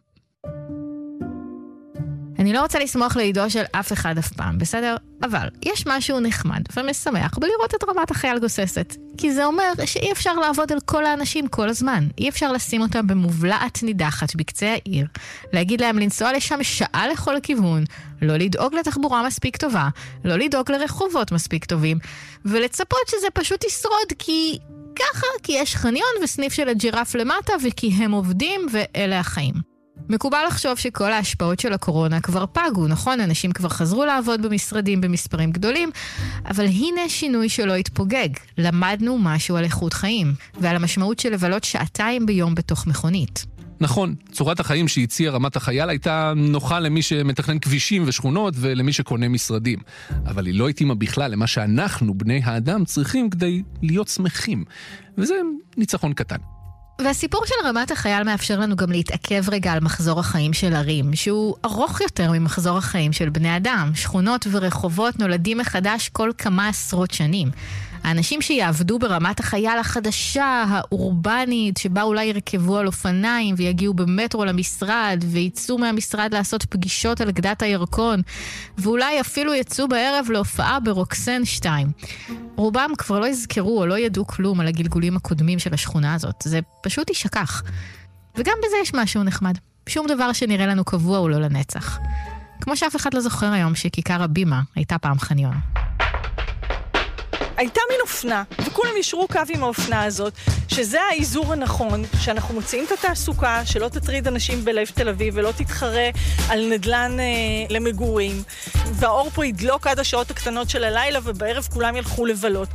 אני לא רוצה לסמוך לידו של אף אחד אף פעם, בסדר? אבל יש משהו נחמד ומשמח בלראות את רמת החייל גוססת. כי זה אומר שאי אפשר לעבוד על כל האנשים כל הזמן. אי אפשר לשים אותם במובלעת נידחת בקצה העיר, להגיד להם לנסוע לשם שעה לכל הכיוון, לא לדאוג לתחבורה מספיק טובה, לא לדאוג לרחובות מספיק טובים, ולצפות שזה פשוט ישרוד כי ככה, כי יש חניון וסניף של הג'ירף למטה וכי הם עובדים ואלה החיים. מקובל לחשוב שכל ההשפעות של הקורונה כבר פגו, נכון? אנשים כבר חזרו לעבוד במשרדים במספרים גדולים, אבל הנה שינוי שלא התפוגג. למדנו משהו על איכות חיים, ועל המשמעות של לבלות שעתיים ביום בתוך מכונית. נכון, צורת החיים שהציעה רמת החייל הייתה נוחה למי שמתכנן כבישים ושכונות ולמי שקונה משרדים. אבל היא לא התאימה בכלל למה שאנחנו, בני האדם, צריכים כדי להיות שמחים. וזה ניצחון קטן. והסיפור של רמת החייל מאפשר לנו גם להתעכב רגע על מחזור החיים של ערים, שהוא ארוך יותר ממחזור החיים של בני אדם. שכונות ורחובות נולדים מחדש כל כמה עשרות שנים. האנשים שיעבדו ברמת החייל החדשה, האורבנית, שבה אולי ירכבו על אופניים ויגיעו במטרו למשרד, ויצאו מהמשרד לעשות פגישות על גדת הירקון, ואולי אפילו יצאו בערב להופעה ברוקסן 2. רובם כבר לא יזכרו או לא ידעו כלום על הגלגולים הקודמים של השכונה הזאת. זה פשוט יישכח. וגם בזה יש משהו נחמד. שום דבר שנראה לנו קבוע הוא לא לנצח. כמו שאף אחד לא זוכר היום שכיכר הבימה הייתה פעם חניון. הייתה מין אופנה, וכולם ישרו קו עם האופנה הזאת, שזה האיזור הנכון, שאנחנו מוצאים את התעסוקה, שלא תטריד אנשים בלב תל אביב, ולא תתחרה על נדלן למגורים, והאור פה ידלוק עד השעות הקטנות של הלילה, ובערב כולם ילכו לבלות.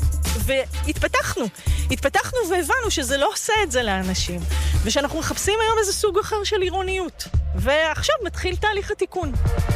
והתפתחנו והבנו שזה לא עושה את זה לאנשים, ושאנחנו מחפשים היום איזה סוג אחר של עירוניות. ועכשיו מתחיל תהליך התיקון.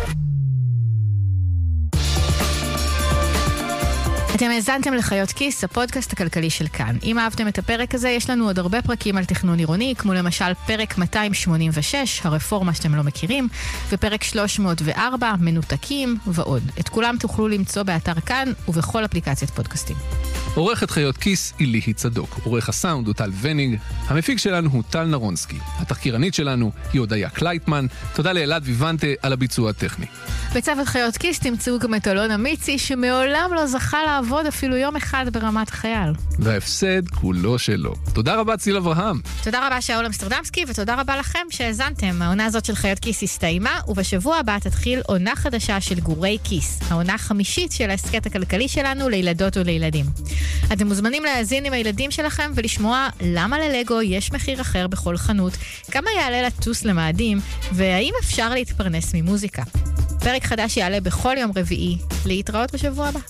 אתם האזנתם לחיות כיס, הפודקאסט הכלכלי של כאן. אם אהבתם את הפרק הזה, יש לנו עוד הרבה פרקים על תכנון עירוני, כמו למשל פרק 286, הרפורמה שאתם לא מכירים, ופרק 304, מנותקים ועוד. את כולם תוכלו למצוא באתר כאן ובכל אפליקציית פודקאסטים. עורכת חיות כיס היא ליהי צדוק, עורך הסאונד הוא טל ונינג, המפיק שלנו הוא טל נרונסקי, התחקירנית שלנו היא הודיה קלייטמן, תודה לאלעד ויוונטה על הביצוע הטכני. בצוות חיות כיס תמצאו גם את אלון אמיצי, שמעולם לא זכה לעבוד אפילו יום אחד ברמת החייל. וההפסד כולו שלו. תודה רבה ציל אברהם. תודה רבה שאול אמסטרדמסקי, ותודה רבה לכם שהאזנתם. העונה הזאת של חיות כיס הסתיימה, ובשבוע הבא תתחיל עונה חדשה של גורי כיס, העונה החמישית של ההסקט הכלכלי שלנו לילדות ולילדים. אתם מוזמנים להאזין עם הילדים שלכם ולשמוע למה ללגו יש מחיר אחר בכל חנות, כמה יעלה לטוס למאדים, והאם אפשר להתפרנס ממוזיקה. פרק חדש יעלה בכל יום רביעי. להתראות בשבוע הבא.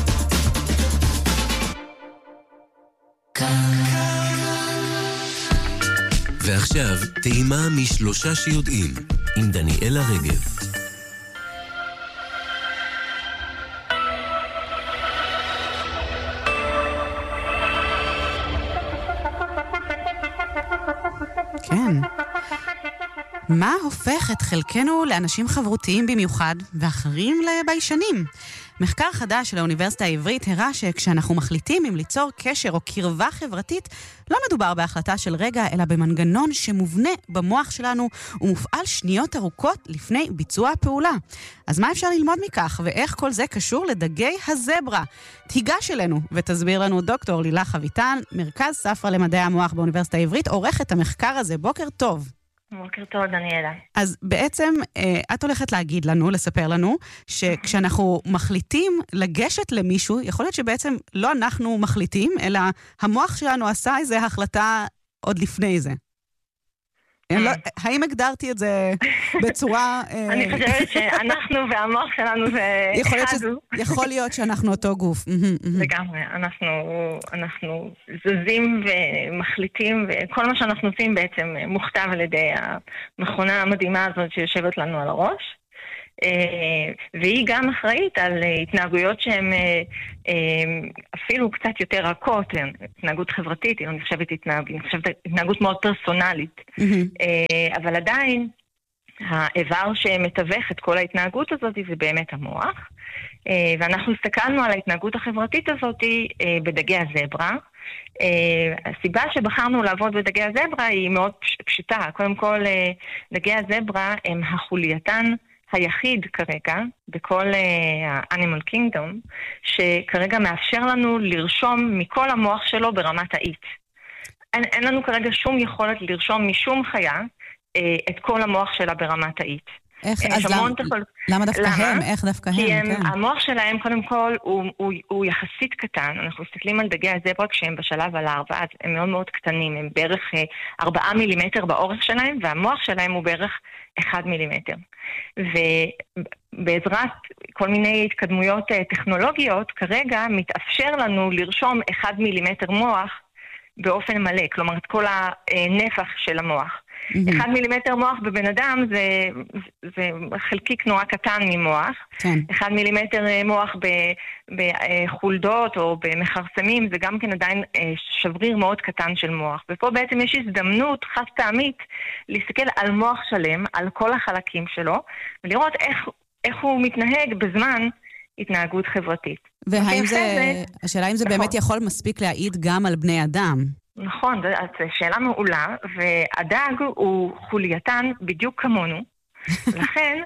ועכשיו, טעימה משלושה שיודעים, עם דניאלה רגב. כן. מה הופך את חלקנו לאנשים חברותיים במיוחד, ואחרים לביישנים? מחקר חדש של האוניברסיטה העברית הראה שכשאנחנו מחליטים אם ליצור קשר או קרבה חברתית, לא מדובר בהחלטה של רגע, אלא במנגנון שמובנה במוח שלנו ומופעל שניות ארוכות לפני ביצוע הפעולה. אז מה אפשר ללמוד מכך, ואיך כל זה קשור לדגי הזברה? תיגש אלינו ותסביר לנו דוקטור לילך אביטן, מרכז ספרא למדעי המוח באוניברסיטה העברית, עורכת המחקר הזה. בוקר טוב. בוקר טוב, דניאלה. אז בעצם את הולכת להגיד לנו, לספר לנו, שכשאנחנו מחליטים לגשת למישהו, יכול להיות שבעצם לא אנחנו מחליטים, אלא המוח שלנו עשה איזו החלטה עוד לפני זה. האם הגדרתי את זה בצורה... אני חושבת שאנחנו והמוח שלנו זה אחד. יכול להיות שאנחנו אותו גוף. לגמרי, אנחנו זזים ומחליטים, וכל מה שאנחנו עושים בעצם מוכתב על ידי המכונה המדהימה הזאת שיושבת לנו על הראש. והיא גם אחראית על התנהגויות שהן אפילו קצת יותר רכות, התנהגות חברתית, היא נחשבת התנהגות מאוד פרסונלית. אבל עדיין, האיבר שמתווך את כל ההתנהגות הזאת זה באמת המוח. ואנחנו הסתכלנו על ההתנהגות החברתית הזאת בדגי הזברה. הסיבה שבחרנו לעבוד בדגי הזברה היא מאוד פשוטה. קודם כל, דגי הזברה הם החולייתן היחיד כרגע, בכל ה-Animal Kingdom, שכרגע מאפשר לנו לרשום מכל המוח שלו ברמת האית. אין לנו כרגע שום יכולת לרשום משום חיה את כל המוח שלה ברמת האית. איך? אז למה דווקא הם? איך דווקא הם? כי המוח שלהם, קודם כל, הוא יחסית קטן. אנחנו מסתכלים על דגי הזברה כשהם בשלב על 4, אז הם מאוד מאוד קטנים. הם בערך 4 מילימטר באורך שלהם, והמוח שלהם הוא בערך 1 מילימטר. ובעזרת כל מיני התקדמויות טכנולוגיות, כרגע מתאפשר לנו לרשום 1 מילימטר מוח באופן מלא, כלומר את כל הנפח של המוח. 1 מילימטר מוח בבן אדם זה חלקיק נורא קטן ממוח. 1 מילימטר מוח בחולדות או במחרסמים זה גם כן עדיין שבריר מאוד קטן של מוח. ופה בעצם יש הזדמנות חד פעמית להסתכל על מוח שלם, על כל החלקים שלו, ולראות איך הוא מתנהג בזמן התנהגות חברתית. השאלה אם זה באמת יכול מספיק להעיד גם על בני אדם. נכון, זו שאלה מעולה, והדג הוא חולייתן בדיוק כמונו, לכן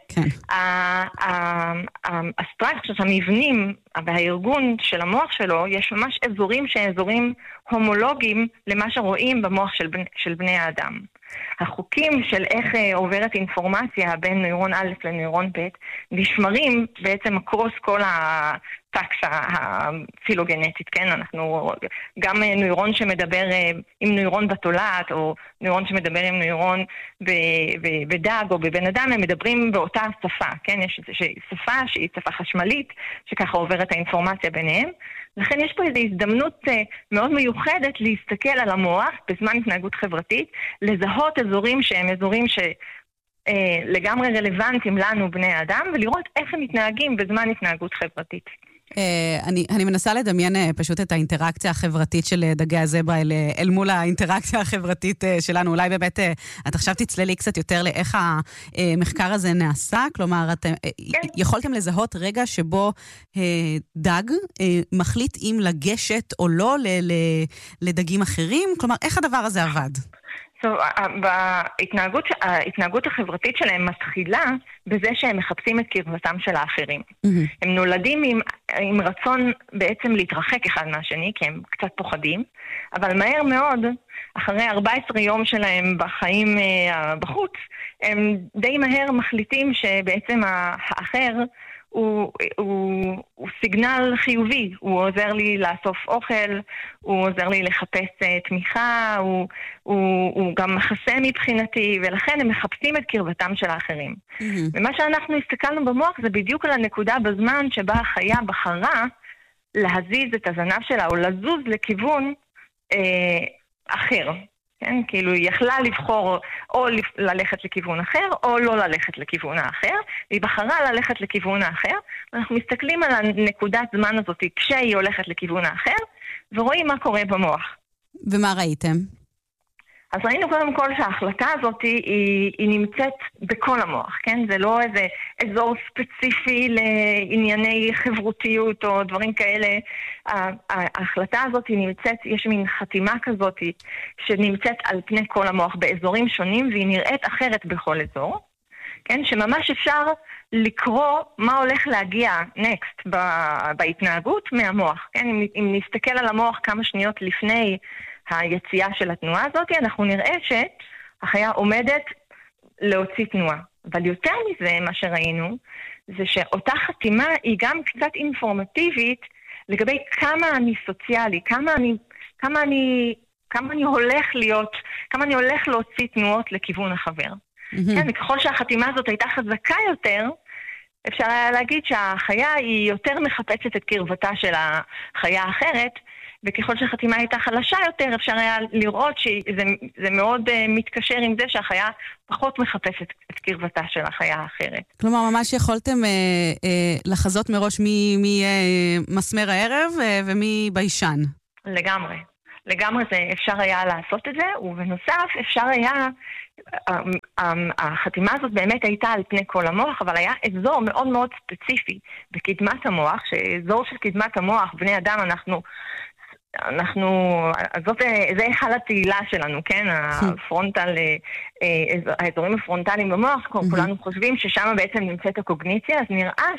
הסטרקציה, המבנים והארגון של המוח שלו, יש ממש אזורים שהם אזורים הומולוגיים למה שרואים במוח של בני האדם. החוקים של איך עוברת אינפורמציה בין נוירון א' לנוירון ב' נשמרים בעצם אקרוס כל הטקסה הפילוגנטית, כן? אנחנו גם נוירון שמדבר עם נוירון בתולעת, או נוירון שמדבר עם נוירון בדג או בבן אדם, הם מדברים באותה שפה, כן? יש שפה שהיא שפה חשמלית, שככה עוברת האינפורמציה ביניהם. לכן יש פה איזו הזדמנות מאוד מיוחדת להסתכל על המוח בזמן התנהגות חברתית, לזהות אזורים שהם אזורים שלגמרי רלוונטיים לנו בני האדם, ולראות איך הם מתנהגים בזמן התנהגות חברתית. אני מנסה לדמיין פשוט את האינטראקציה החברתית של דגי הזברה אל מול האינטראקציה החברתית שלנו. אולי באמת את עכשיו תצללי קצת יותר לאיך המחקר הזה נעשה, כלומר יכולתם לזהות רגע שבו דג מחליט אם לגשת או לא לדגים אחרים, כלומר איך הדבר הזה עבד? ההתנהגות החברתית שלהם מתחילה בזה שהם מחפשים את קרבתם של האחרים. הם נולדים עם רצון בעצם להתרחק אחד מהשני, כי הם קצת פוחדים, אבל מהר מאוד, אחרי 14 יום שלהם בחיים בחוץ, הם די מהר מחליטים שבעצם האחר הוא סיגנל חיובי, הוא עוזר לי לאסוף אוכל, הוא עוזר לי לחפש תמיכה, הוא גם מחסה מבחינתי, ולכן הם מחפשים את קרבתם של האחרים. ומה שאנחנו הסתכלנו במוח זה בדיוק על הנקודה בזמן שבה החיה בחרה להזיז את הזנב שלה או לזוז לכיוון אחר. כן? כאילו היא יכלה לבחור או ללכת לכיוון אחר או לא ללכת לכיוון האחר, והיא בחרה ללכת לכיוון האחר, ואנחנו מסתכלים על הנקודת זמן הזאת כשהיא הולכת לכיוון האחר, ורואים מה קורה במוח. ומה ראיתם? אז ראינו קודם כל שההחלטה הזאת היא נמצאת בכל המוח, כן? זה לא איזה אזור ספציפי לענייני חברותיות או דברים כאלה. ההחלטה הזאת היא נמצאת, יש מין חתימה כזאת שנמצאת על פני כל המוח באזורים שונים, והיא נראית אחרת בכל אזור, כן? שממש אפשר לקרוא מה הולך להגיע next בהתנהגות מהמוח, כן? אם נסתכל על המוח כמה שניות לפני היציאה של התנועה הזאת, אנחנו נראה שהחיה עומדת להוציא תנועה. אבל יותר מזה, מה שראינו, זה שאותה חתימה היא גם קצת אינפורמטיבית לגבי כמה אני סוציאלי, כמה אני הולך להוציא תנועות לכיוון החבר. כן, ככל שהחתימה הזאת הייתה חזקה יותר, אפשר היה להגיד שהחיה היא יותר מחפשת את קרבתה של החיה האחרת, וככל שהחתימה הייתה חלשה יותר, אפשר היה לראות שזה מאוד מתקשר עם זה שהחיה פחות מחפשת את קרבתה של החיה האחרת. כלומר, ממש יכולתם לחזות מראש מי מסמר הערב ומי בישן. לגמרי. לגמרי אפשר היה לעשות את זה, ובנוסף אפשר היה, החתימה הזאת באמת הייתה על פני כל המוח, אבל היה אזור מאוד מאוד ספציפי בקדמת המוח, שאזור של קדמת המוח, בני אדם זה היכל התהילה שלנו, כן? האזורים הפרונטליים במוח, כולנו חושבים ששם בעצם נמצאת הקוגניציה, אז נראה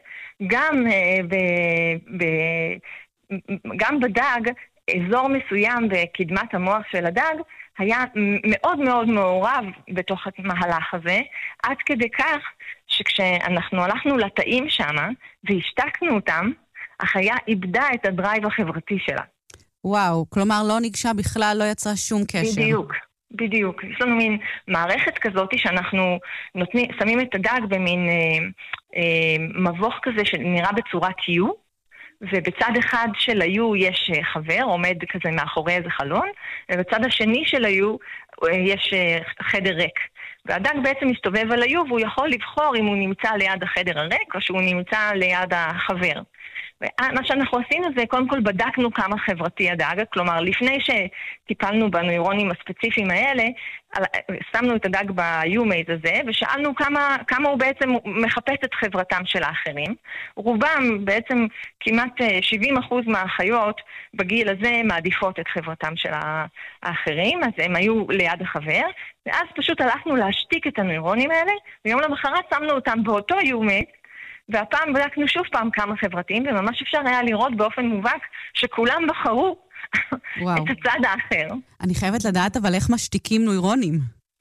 שגם בדג, אזור מסוים בקדמת המוח של הדג היה מאוד מאוד מעורב בתוך המהלך הזה, עד כדי כך שכשאנחנו הלכנו לתאים שם והשתקנו אותם, החיה איבדה את הדרייב החברתי שלה. וואו, כלומר לא ניגשה בכלל, לא יצרה שום קשר. בדיוק. יש לנו מין מערכת כזאת שאנחנו שמים את הדג במין מבוך כזה שנראה בצורת U, ובצד אחד של היו יש חבר, עומד כזה מאחורי איזה חלון, ובצד השני של היו יש חדר ריק. והדג בעצם מסתובב על היו, והוא יכול לבחור אם הוא נמצא ליד החדר הריק, או שהוא נמצא ליד החבר. ומה שאנחנו עשינו זה, קודם כל בדקנו כמה חברתי הדג, כלומר, לפני שטיפלנו בנוירונים הספציפיים האלה, שמנו את הדג ביומייז הזה, ושאלנו כמה הוא בעצם מחפש את חברתם של האחרים. רובם, בעצם כמעט 70% מהחיות בגיל הזה מעדיפות את חברתם של האחרים, אז הם היו ליד החבר, ואז פשוט הלכנו להשתיק את הנוירונים האלה, ויום למחרת שמנו אותם באותו יומייז, והפעם בדקנו שוב פעם כמה חברתיים, וממש אפשר היה לראות באופן מובהק שכולם בחרו את הצד האחר. אני חייבת לדעת, אבל איך משתיקים נוירונים?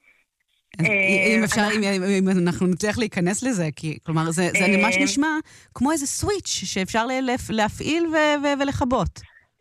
אם אנחנו נצליח להיכנס לזה, כי כלומר זה ממש נשמע כמו איזה סוויץ' שאפשר להפעיל ולכבות.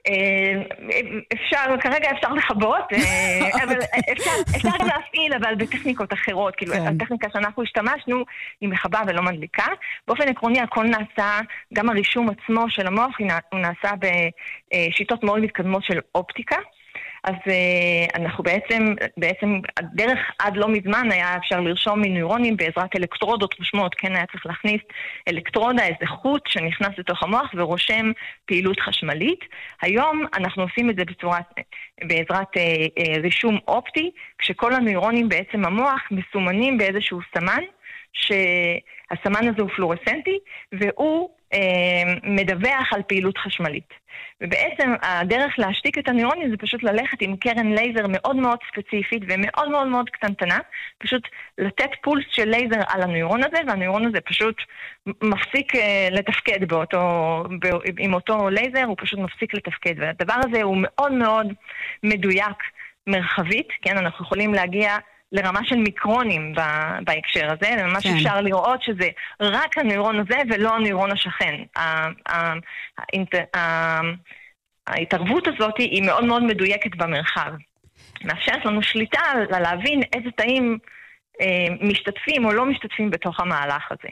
כרגע אפשר לחבות, אבל אפשר גם להפעיל, אבל בטכניקות אחרות, כאילו הטכניקה שאנחנו השתמשנו היא מחבה ולא מדליקה. באופן עקרוני הכל נעשה, גם הרישום עצמו של המוח הוא נעשה בשיטות מאוד מתקדמות של אופטיקה, אז אנחנו בעצם הדרך עד לא מזמן היה אפשר לרשום מנוירונים בעזרת אלקטרודות רושמות, כן היה צריך להכניס אלקטרודה, איזה חוט שנכנס לתוך המוח ורושם פעילות חשמלית. היום אנחנו עושים את זה בעזרת רישום אופטי, כשכל הנוירונים בעצם המוח מסומנים באיזשהו סמן, שהסמן הזה הוא פלורסנטי, והוא מדווח על פעילות חשמלית. ובעצם הדרך להשתיק את הנוירונים זה פשוט ללכת עם קרן לייזר מאוד מאוד ספציפית ומאוד מאוד מאוד קטנטנה, פשוט לתת פולס של לייזר על הנוירון הזה, והנוירון הזה פשוט מפסיק לתפקד עם אותו לייזר, הוא פשוט מפסיק לתפקד, והדבר הזה הוא מאוד מאוד מדויק מרחבית, כן, אנחנו יכולים להגיע לרמה של מיקרונים בהקשר הזה, ממש אפשר לראות שזה רק הנוירון הזה ולא הנוירון השכן. ההתערבות הזאת היא מאוד מאוד מדויקת במרחב. מאפשרת לנו שליטה על להבין איזה תאים משתתפים או לא משתתפים בתוך המהלך הזה.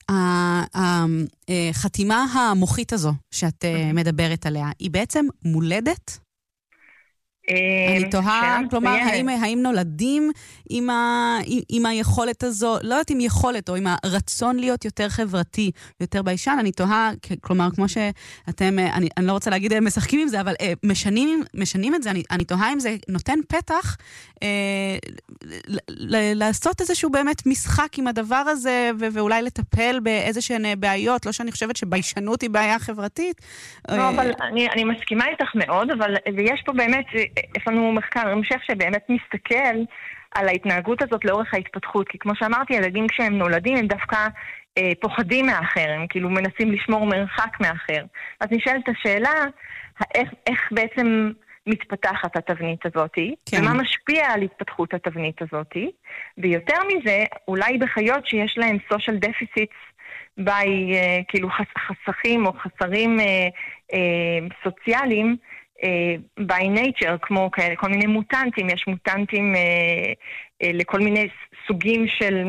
החתימה המוחית הזו שאת מדברת עליה, היא בעצם מולדת? אני תוהה, כלומר, האם נולדים עם היכולת הזו, לא יודעת אם יכולת, או עם הרצון להיות יותר חברתי, יותר ביישן, אני תוהה, כלומר, כמו שאתם, אני לא רוצה להגיד משחקים עם זה, אבל משנים את זה, אני תוהה אם זה נותן פתח לעשות איזשהו באמת משחק עם הדבר הזה, ואולי לטפל באיזשהן בעיות, לא שאני חושבת שביישנות היא בעיה חברתית. לא, אבל אני מסכימה איתך מאוד, אבל יש פה באמת, יש לנו מחקר המשך שבאמת מסתכל על ההתנהגות הזאת לאורך ההתפתחות, כי כמו שאמרתי, ילדים כשהם נולדים הם דווקא פוחדים מאחר, הם כאילו מנסים לשמור מרחק מאחר. אז נשאלת השאלה, איך בעצם מתפתחת התבנית הזאת, ומה משפיע על התפתחות התבנית הזאת, ויותר מזה, אולי בחיות שיש להם social deficits, כאילו חסכים או חסרים סוציאליים, by nature, כמו כאלה, כל מיני מוטנטים, יש מוטנטים לכל מיני סוגים של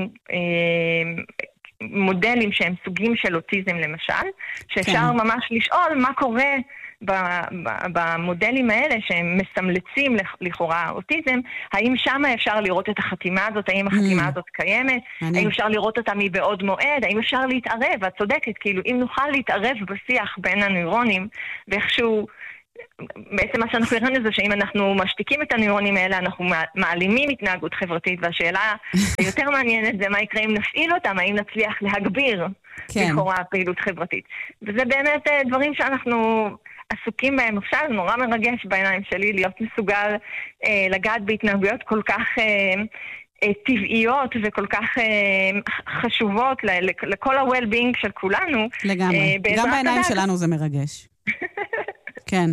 מודלים שהם סוגים של אוטיזם למשל, שאפשר ממש לשאול מה קורה במודלים האלה שהם מסמלצים לכאורה אוטיזם, האם שם אפשר לראות את החתימה הזאת, האם החתימה הזאת קיימת, האם אפשר לראות אותה מבעוד מועד, האם אפשר להתערב, את צודקת, כאילו אם נוכל להתערב בשיח בין הנוירונים, ואיכשהו בעצם מה שאנחנו הראינו זה שאם אנחנו משתיקים את הנוירונים האלה, אנחנו מעלימים התנהגות חברתית, והשאלה היותר מעניינת זה מה יקרה אם נפעיל אותם, האם נצליח להגביר לכאורה פעילות חברתית. וזה באמת דברים שאנחנו עסוקים בהם עכשיו, נורא מרגש בעיניים שלי להיות מסוגל לגעת בהתנהגויות כל כך טבעיות וכל כך חשובות לכל ה-well-being של כולנו. לגמרי, גם בעיניים שלנו זה מרגש. כן.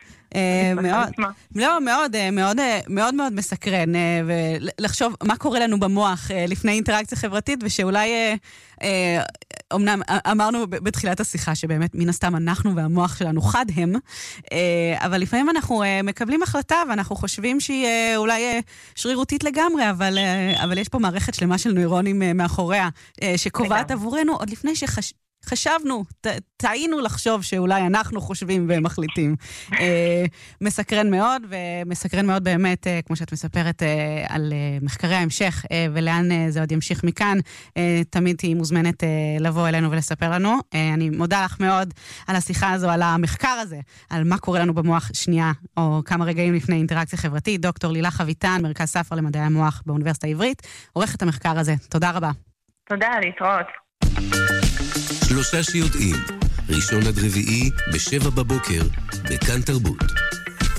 מאוד מאוד מסקרן, ולחשוב מה קורה לנו במוח לפני אינטראקציה חברתית, ושאולי אמנם אמרנו בתחילת השיחה שבאמת מן הסתם אנחנו והמוח שלנו חד הם, אבל לפעמים אנחנו מקבלים החלטה ואנחנו חושבים שהיא אולי שרירותית לגמרי, אבל יש פה מערכת שלמה של נוירונים מאחוריה שקובעת עבורנו עוד לפני חשבנו, טעינו לחשוב שאולי אנחנו חושבים ומחליטים. מסקרן מאוד, ומסקרן מאוד באמת, כמו שאת מספרת, על מחקרי ההמשך, ולאן זה עוד ימשיך מכאן. תמיד תהי מוזמנת לבוא אלינו ולספר לנו. אני מודה לך מאוד על השיחה הזו, על המחקר הזה, על מה קורה לנו במוח שנייה, או כמה רגעים לפני אינטראקציה חברתית. דוקטור לילך אביטן, מרכז ספר למדעי המוח באוניברסיטה העברית, עורכת המחקר הזה. תודה רבה. תודה, להתראות. 3 שיודעים, ראשון עד רביעי ב7 בבוקר, בכאן תרבות.